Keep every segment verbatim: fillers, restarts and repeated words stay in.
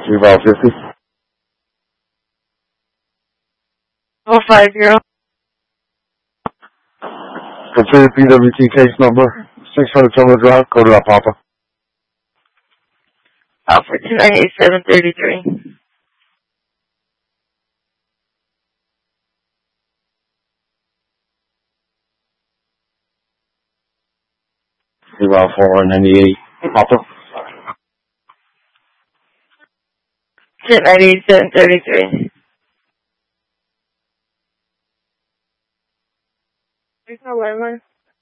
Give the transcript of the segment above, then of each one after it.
Revolve fifty. Oh, five zero. Consider P W T case number six hundred Summer Drive, coded up Papa. Alpha two nine eight seven three three. Revolve four ninety-eight, Papa. ten ninety-eight seven thirty-three. There's no landline.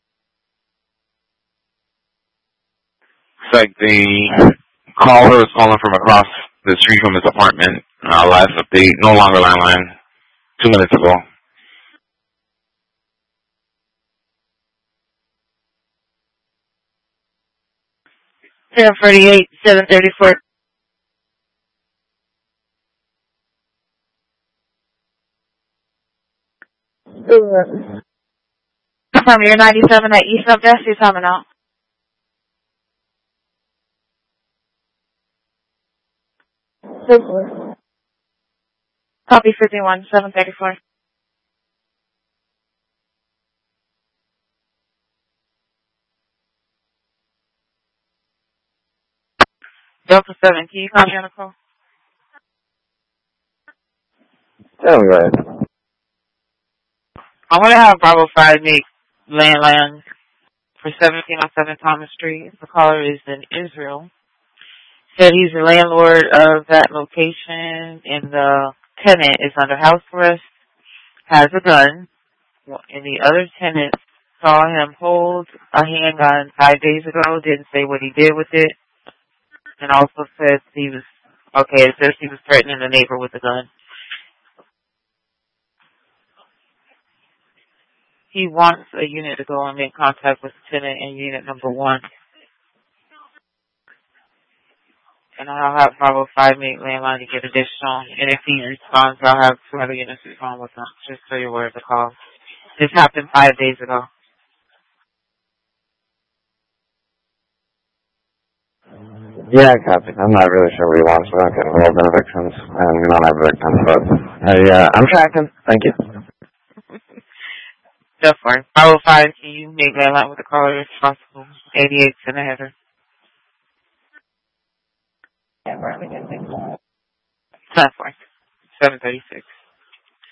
It's like the caller was calling from across the street from his apartment. Uh, last update, no longer landline. Two minutes ago. ten forty-eight seven thirty-four. From your ninety-seven at East Up Dusty coming out. Copy fifty-one seven thirty-four. Delta seven, can you call me on the call? Tell me right. I want to have Bravo five make landline for seventeen oh seven Thomas Street. The caller is in Israel. Said he's the landlord of that location and the tenant is under house arrest, has a gun, and the other tenant saw him hold a handgun five days ago, didn't say what he did with it, and also says he was, okay, it says he was threatening the neighbor with a gun. He wants a unit to go and make contact with the tenant in unit number one. And I'll have Bravo five make landline to get additional. And if he responds, I'll have two other units respond with him, just so you're aware of the call. This happened five days ago. Yeah, copy. I'm not really sure what he wants. We're not getting involved in evictions, and we don't have victims, but I, uh, I'm tracking. Thank you. So far. Bravo five, can you make landline with the caller if possible? eighty-eight and a header. Yeah, we're having a thing. Ten four. seven thirty-six.